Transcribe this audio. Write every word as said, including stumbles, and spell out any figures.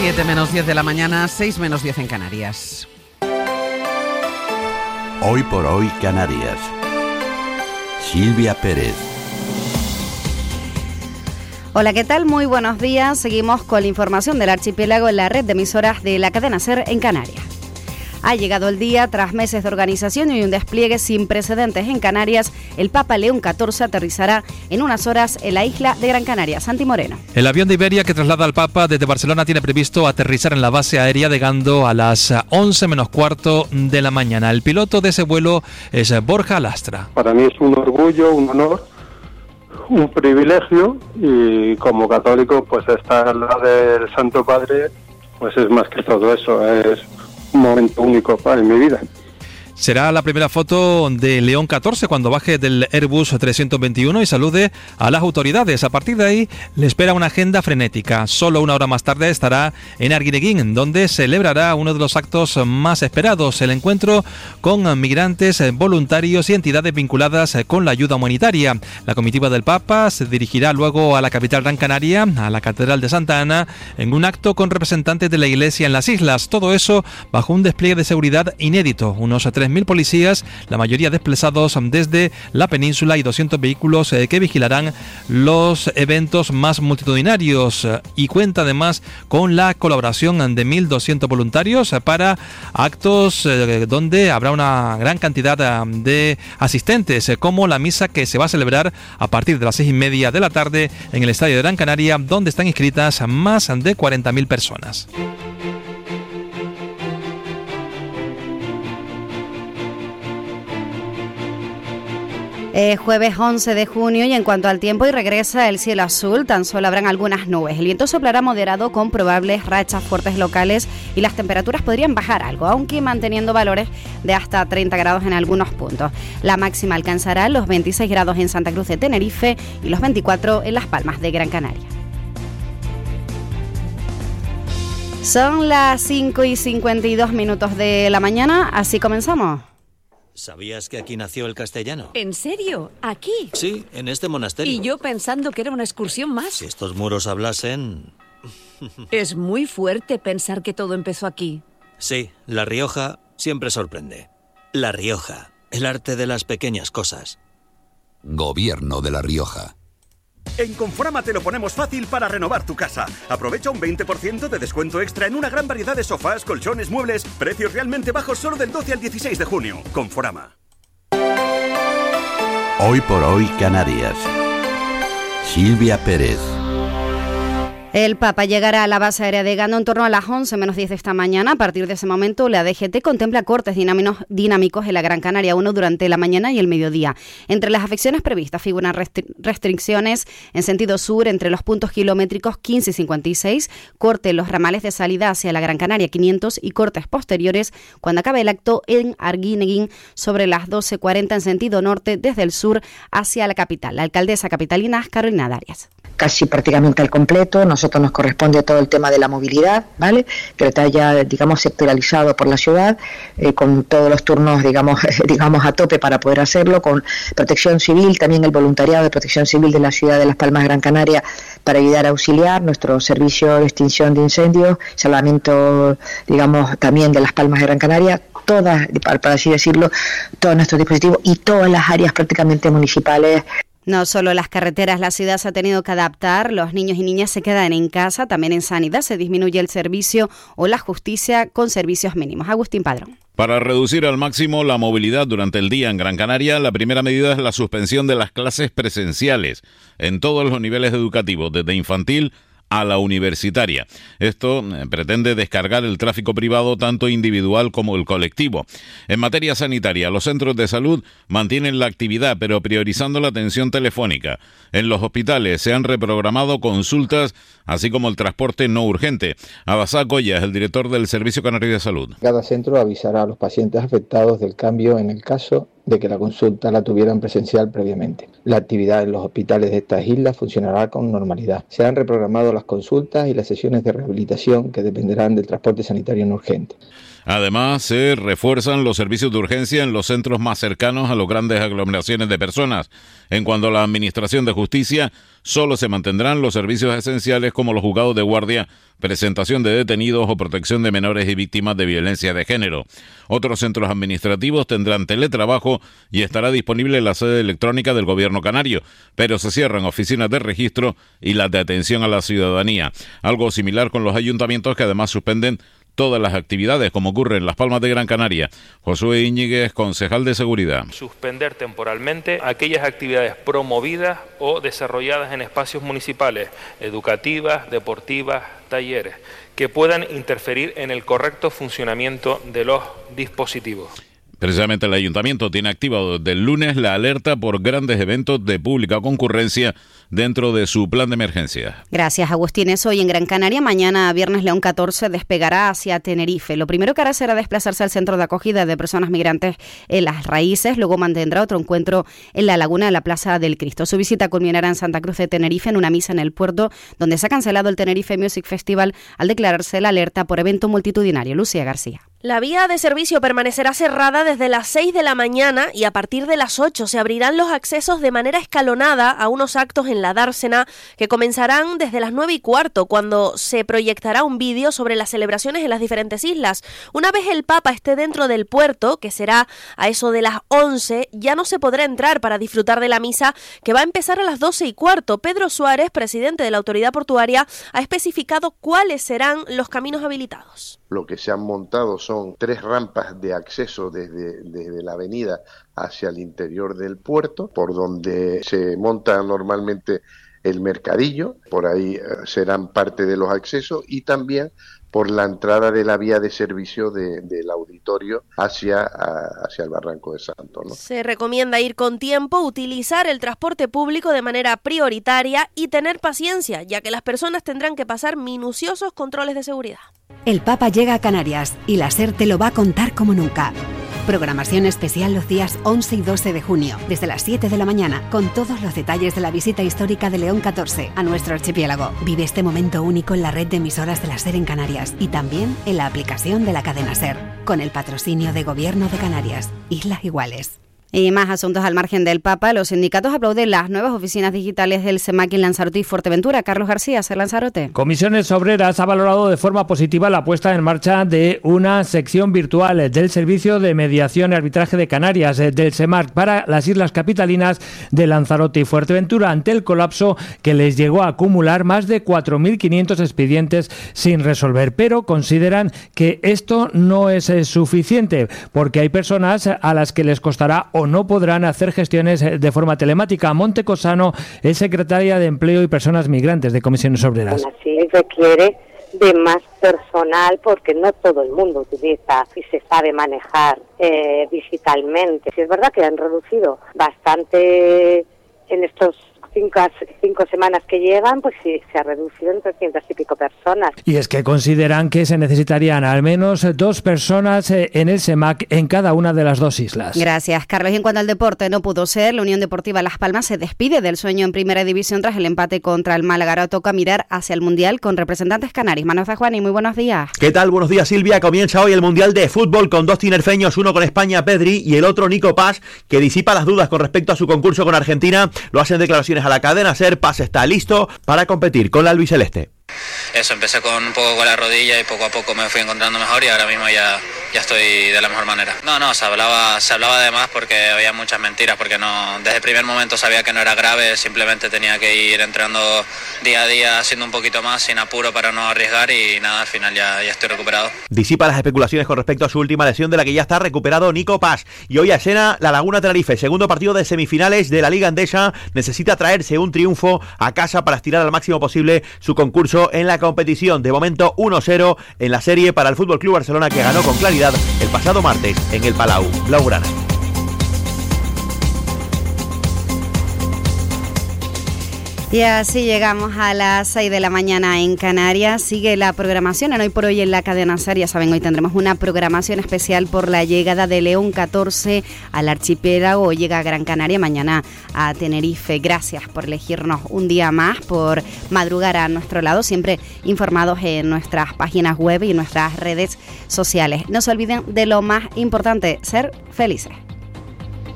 siete menos diez de la mañana, seis menos diez en Canarias. Hoy por hoy Canarias. Silvia Pérez. Hola, ¿qué tal? Muy buenos días. Seguimos con la información del archipiélago en la red de emisoras de la cadena SER en Canarias. Ha llegado el día, tras meses de organización y un despliegue sin precedentes en Canarias, el Papa León catorce aterrizará en unas horas en la isla de Gran Canaria. Santi Moreno. El avión de Iberia que traslada al Papa desde Barcelona tiene previsto aterrizar en la base aérea de Gando a las once menos cuarto de la mañana. El piloto de ese vuelo es Borja Lastra. Para mí es un orgullo, un honor, un privilegio, y como católico pues estar al lado del Santo Padre pues es más que todo eso, es un momento único en mi vida. Será la primera foto de León catorce cuando baje del Airbus trescientos veintiuno y salude a las autoridades. A partir de ahí le espera una agenda frenética. Solo una hora más tarde estará en Arguineguín, donde celebrará uno de los actos más esperados, el encuentro con migrantes, voluntarios y entidades vinculadas con la ayuda humanitaria. La comitiva del Papa se dirigirá luego a la capital Gran Canaria, a la Catedral de Santa Ana, en un acto con representantes de la Iglesia en las islas. Todo eso bajo un despliegue de seguridad inédito. Unos tres mil policías, la mayoría desplazados desde la península, y doscientos vehículos eh, que vigilarán los eventos más multitudinarios, eh, y cuenta además con la colaboración de mil doscientos voluntarios eh, para actos eh, donde habrá una gran cantidad eh, de asistentes, eh, como la misa que se va a celebrar a partir de las seis y media de la tarde en el Estadio de Gran Canaria, donde están inscritas más de cuarenta mil personas. Eh, jueves once de junio, y en cuanto al tiempo, y regresa el cielo azul, tan solo habrán algunas nubes. El viento soplará moderado con probables rachas fuertes locales y las temperaturas podrían bajar algo, aunque manteniendo valores de hasta treinta grados en algunos puntos. La máxima alcanzará los veintiséis grados en Santa Cruz de Tenerife y los veinticuatro en Las Palmas de Gran Canaria. Son las cinco y cincuenta y dos minutos de la mañana, así comenzamos. ¿Sabías que aquí nació el castellano? ¿En serio? ¿Aquí? Sí, en este monasterio. Y yo pensando que era una excursión más. Si estos muros hablasen... Es muy fuerte pensar que todo empezó aquí. Sí, La Rioja siempre sorprende. La Rioja, el arte de las pequeñas cosas. Gobierno de La Rioja. En Conforama te lo ponemos fácil para renovar tu casa. Aprovecha un veinte por ciento de descuento extra en una gran variedad de sofás, colchones, muebles. Precios realmente bajos solo del doce al dieciséis de junio. Conforama. Hoy por hoy Canarias. Silvia Pérez. El Papa llegará a la base aérea de Gando en torno a las once menos diez de esta mañana. A partir de ese momento, la D G T contempla cortes dinámicos en la Gran Canaria uno durante la mañana y el mediodía. Entre las afecciones previstas figuran restri- restricciones en sentido sur entre los puntos kilométricos quince y cincuenta y seis, corte en los ramales de salida hacia la Gran Canaria quinientos y cortes posteriores cuando acabe el acto en Arguineguín sobre las doce cuarenta en sentido norte desde el sur hacia la capital. La alcaldesa capitalina es Carolina Darias. Casi prácticamente al completo. Nosotros nos corresponde todo el tema de la movilidad, ¿vale? Que está ya, digamos, sectoralizado por la ciudad, eh, con todos los turnos, digamos, digamos a tope para poder hacerlo, con protección civil, también el voluntariado de protección civil de la ciudad de Las Palmas de Gran Canaria para ayudar a auxiliar, nuestro servicio de extinción de incendios, salvamento, digamos, también de Las Palmas de Gran Canaria, todas, para así decirlo, todos nuestros dispositivos y todas las áreas prácticamente municipales. No solo las carreteras, la ciudad se ha tenido que adaptar, los niños y niñas se quedan en casa, también en sanidad se disminuye el servicio o la justicia con servicios mínimos. Agustín Padrón. Para reducir al máximo la movilidad durante el día en Gran Canaria, la primera medida es la suspensión de las clases presenciales en todos los niveles educativos, desde infantil a la universitaria. Esto eh, pretende descargar el tráfico privado tanto individual como el colectivo. En materia sanitaria, los centros de salud mantienen la actividad, pero priorizando la atención telefónica. En los hospitales se han reprogramado consultas, así como el transporte no urgente. Abasá Coya es el director del Servicio Canario de Salud. Cada centro avisará a los pacientes afectados del cambio en el caso de que la consulta la tuvieran presencial previamente. La actividad en los hospitales de estas islas funcionará con normalidad. Se han reprogramado las consultas y las sesiones de rehabilitación que dependerán del transporte sanitario no urgente. Además, se refuerzan los servicios de urgencia en los centros más cercanos a las grandes aglomeraciones de personas. En cuanto a la Administración de Justicia, solo se mantendrán los servicios esenciales como los juzgados de guardia, presentación de detenidos o protección de menores y víctimas de violencia de género. Otros centros administrativos tendrán teletrabajo y estará disponible la sede electrónica del gobierno canario, pero se cierran oficinas de registro y las de atención a la ciudadanía. Algo similar con los ayuntamientos, que además suspenden todas las actividades, como ocurre en Las Palmas de Gran Canaria. Josué Íñiguez, concejal de Seguridad. Suspender temporalmente aquellas actividades promovidas o desarrolladas en espacios municipales, educativas, deportivas, talleres, que puedan interferir en el correcto funcionamiento de los dispositivos. Precisamente el ayuntamiento tiene activado desde el lunes la alerta por grandes eventos de pública concurrencia dentro de su plan de emergencia. Gracias, Agustín. Eso hoy en Gran Canaria. Mañana, viernes, León catorce despegará hacia Tenerife. Lo primero que hará será desplazarse al centro de acogida de personas migrantes en Las Raíces. Luego mantendrá otro encuentro en la laguna de la Plaza del Cristo. Su visita culminará en Santa Cruz de Tenerife, en una misa en el puerto, donde se ha cancelado el Tenerife Music Festival al declararse la alerta por evento multitudinario. Lucía García. La vía de servicio permanecerá cerrada desde las seis de la mañana y a partir de las ocho se abrirán los accesos de manera escalonada a unos actos en la dársena que comenzarán desde las nueve y cuarto, cuando se proyectará un vídeo sobre las celebraciones en las diferentes islas. Una vez el Papa esté dentro del puerto, que será a eso de las once, ya no se podrá entrar para disfrutar de la misa, que va a empezar a las doce y cuarto. Pedro Suárez, presidente de la autoridad portuaria, ha especificado cuáles serán los caminos habilitados. Lo que se han montado son tres rampas de acceso desde, desde la avenida hacia el interior del puerto, por donde se monta normalmente el mercadillo, por ahí eh, serán parte de los accesos, y también por la entrada de la vía de servicio de, del auditorio hacia, a, hacia el Barranco de Santo, ¿no? Se recomienda ir con tiempo, utilizar el transporte público de manera prioritaria y tener paciencia, ya que las personas tendrán que pasar minuciosos controles de seguridad. El Papa llega a Canarias y la SER te lo va a contar como nunca. Programación especial los días once y doce de junio, desde las siete de la mañana, con todos los detalles de la visita histórica de León catorce a nuestro archipiélago. Vive este momento único en la red de emisoras de la SER en Canarias y también en la aplicación de la cadena SER, con el patrocinio de Gobierno de Canarias, Islas Iguales. Y más asuntos al margen del Papa. Los sindicatos aplauden las nuevas oficinas digitales del SEMAC en Lanzarote y Fuerteventura. Carlos García, Ser Lanzarote. Comisiones Obreras ha valorado de forma positiva la puesta en marcha de una sección virtual del Servicio de Mediación y Arbitraje de Canarias, del SEMAC, para las islas capitalinas de Lanzarote y Fuerteventura, ante el colapso que les llegó a acumular más de cuatro mil quinientos expedientes sin resolver. Pero consideran que esto no es suficiente, porque hay personas a las que les costará o no podrán hacer gestiones de forma telemática. Monte Cosano es secretaria de Empleo y Personas Migrantes de Comisiones Obreras. Aún así requiere de más personal porque no todo el mundo utiliza y se sabe manejar eh, digitalmente. Sí, es verdad que han reducido bastante en estos Cinco, cinco semanas que llevan, pues sí, se ha reducido en trescientas y pico personas. Y es que consideran que se necesitarían al menos dos personas en el SEMAC en cada una de las dos islas. Gracias, Carlos. Y en cuanto al deporte, no pudo ser. La Unión Deportiva Las Palmas se despide del sueño en Primera División tras el empate contra el Málaga. Ahora toca mirar hacia el Mundial con representantes canarios. Manuel Zajuani, muy buenos días. ¿Qué tal? Buenos días, Silvia. Comienza hoy el Mundial de Fútbol con dos tinerfeños, uno con España, Pedri, y el otro, Nico Paz, que disipa las dudas con respecto a su concurso con Argentina. Lo hacen declaraciones a la cadena SER. Paz está listo para competir con la albiceleste. Eso, empecé con un poco con la rodilla y poco a poco me fui encontrando mejor y ahora mismo ya, ya estoy de la mejor manera. No, no, se hablaba, se hablaba de más porque había muchas mentiras, porque no, desde el primer momento sabía que no era grave, simplemente tenía que ir entrando día a día haciendo un poquito más sin apuro para no arriesgar y nada, al final ya, ya estoy recuperado. Disipa las especulaciones con respecto a su última lesión de la que ya está recuperado Nico Paz. Y hoy a escena la Laguna Tenerife, segundo partido de semifinales de la Liga Endesa, necesita traerse un triunfo a casa para estirar al máximo posible su concurso en la competición. De momento uno cero en la serie para el F C Barcelona, que ganó con claridad el pasado martes en el Palau Blaugrana. Y así llegamos a las seis de la mañana en Canarias. Sigue la programación en Hoy por Hoy en la cadena SER. Ya saben, hoy tendremos una programación especial por la llegada de León catorce al archipiélago. Hoy llega a Gran Canaria, mañana a Tenerife. Gracias por elegirnos un día más, por madrugar a nuestro lado, siempre informados en nuestras páginas web y en nuestras redes sociales. No se olviden de lo más importante, ser felices.